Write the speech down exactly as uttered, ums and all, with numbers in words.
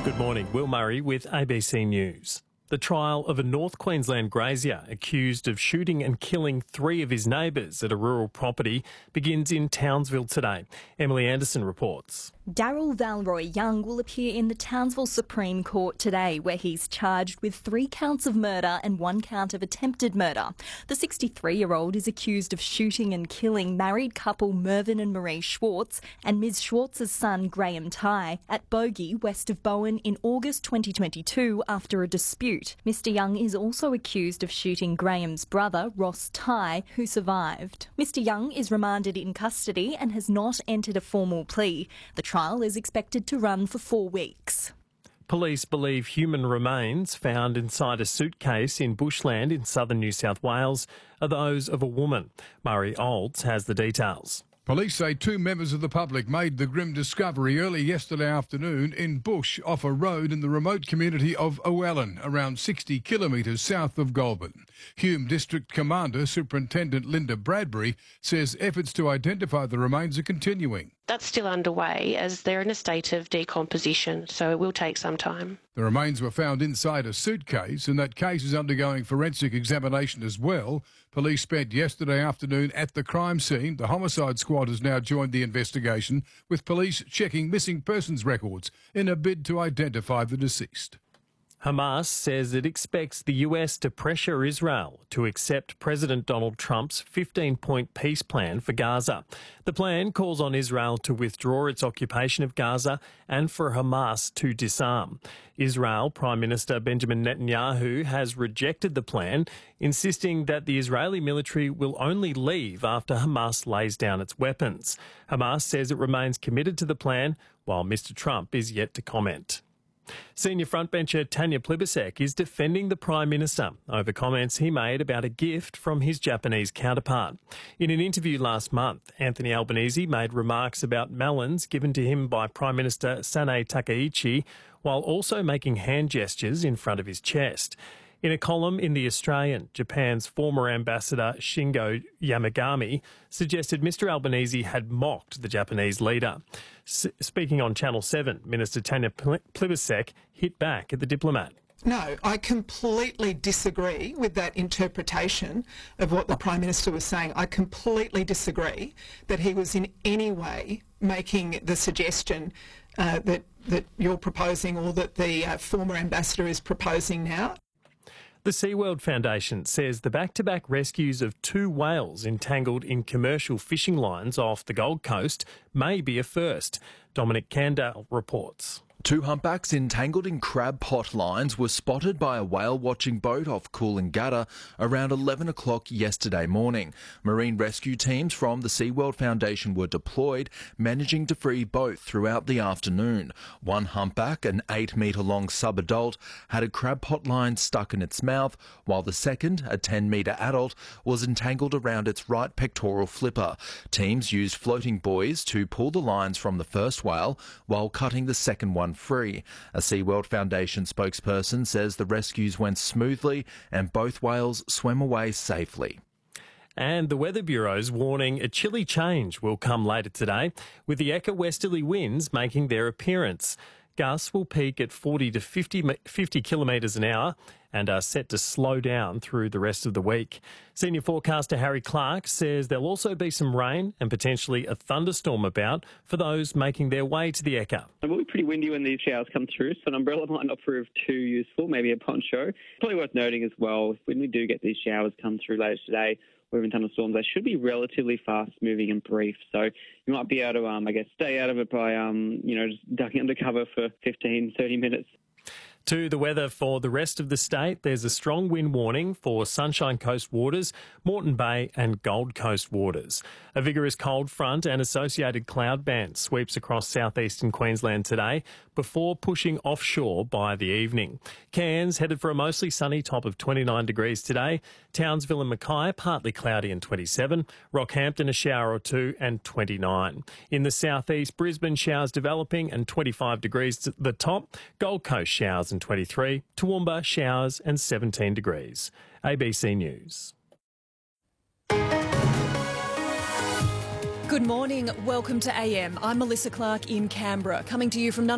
Good morning. Will Murray with A B C News. The trial of a North Queensland grazier accused of shooting and killing three of his neighbours at a rural property begins in Townsville today. Emily Anderson reports. Daryl Valroy Young will appear in the Townsville Supreme Court today, where he's charged with three counts of murder and one count of attempted murder. The sixty-three-year-old is accused of shooting and killing married couple Mervyn and Marie Schwartz and Miz Schwartz's son Graham Tighe at Bogey, west of Bowen, in August twenty twenty-two after a dispute. Mister Young is also accused of shooting Graham's brother, Ross Tighe, who survived. Mister Young is remanded in custody and has not entered a formal plea. The trial is expected to run for four weeks. Police believe human remains found inside a suitcase in bushland in southern New South Wales are those of a woman. Murray Olds has the details. Police say two members of the public made the grim discovery early yesterday afternoon in bush off a road in the remote community of Owellen, around sixty kilometres south of Goulburn. Hume District Commander Superintendent Linda Bradbury says efforts to identify the remains are continuing. That's still underway as they're in a state of decomposition, so it will take some time. The remains were found inside a suitcase, and that case is undergoing forensic examination as well. Police spent yesterday afternoon at the crime scene. The homicide squad has now joined the investigation, with police checking missing persons records in a bid to identify the deceased. Hamas says it expects the U S to pressure Israel to accept President Donald Trump's fifteen-point peace plan for Gaza. The plan calls on Israel to withdraw its occupation of Gaza and for Hamas to disarm. Israel Prime Minister Benjamin Netanyahu has rejected the plan, insisting that the Israeli military will only leave after Hamas lays down its weapons. Hamas says it remains committed to the plan, while Mister Trump is yet to comment. Senior frontbencher Tanya Plibersek is defending the Prime Minister over comments he made about a gift from his Japanese counterpart. In an interview last month, Anthony Albanese made remarks about melons given to him by Prime Minister Sanae Takaichi, while also making hand gestures in front of his chest. In a column in The Australian, Japan's former ambassador Shingo Yamagami suggested Mister Albanese had mocked the Japanese leader. S- speaking on Channel seven, Minister Tanya Plibersek hit back at the diplomat. No, I completely disagree with that interpretation of what the Prime Minister was saying. I completely disagree that he was in any way making the suggestion uh, that, that you're proposing or that the uh, former ambassador is proposing now. The SeaWorld Foundation says the back-to-back rescues of two whales entangled in commercial fishing lines off the Gold Coast may be a first. Dominic Candale reports. Two humpbacks entangled in crab pot lines were spotted by a whale-watching boat off Coolangatta around eleven o'clock yesterday morning. Marine rescue teams from the SeaWorld Foundation were deployed, managing to free both throughout the afternoon. One humpback, an eight-metre-long sub-adult, had a crab pot line stuck in its mouth, while the second, a ten-metre adult, was entangled around its right pectoral flipper. Teams used floating buoys to pull the lines from the first whale while cutting the second one free. A SeaWorld Foundation spokesperson says the rescues went smoothly and both whales swam away safely. And the Weather Bureau's warning a chilly change will come later today, with the eco-westerly winds making their appearance. Gusts will peak at forty to fifty, fifty kilometres an hour and are set to slow down through the rest of the week. Senior forecaster Harry Clark says there'll also be some rain and potentially a thunderstorm about for those making their way to the Ekka. It will be pretty windy when these showers come through, so an umbrella might not prove too useful, maybe a poncho. Probably worth noting as well, when we do get these showers come through later today, or even thunderstorms, they should be relatively fast-moving and brief. So you might be able to, um, I guess, stay out of it by, um, you know, just ducking under cover for fifteen, thirty minutes. To the weather for the rest of the state, there's a strong wind warning for Sunshine Coast waters, Moreton Bay and Gold Coast waters. A vigorous cold front and associated cloud band sweeps across southeastern Queensland today before pushing offshore by the evening. Cairns headed for a mostly sunny top of twenty-nine degrees today. Townsville and Mackay partly cloudy and twenty-seven. Rockhampton a shower or two and twenty-nine. In the southeast, Brisbane showers developing and twenty-five degrees to the top. Gold Coast showers and twenty-three. Toowoomba showers and seventeen degrees. A B C News. Good morning. Welcome to A M. I'm Melissa Clark in Canberra, coming to you from none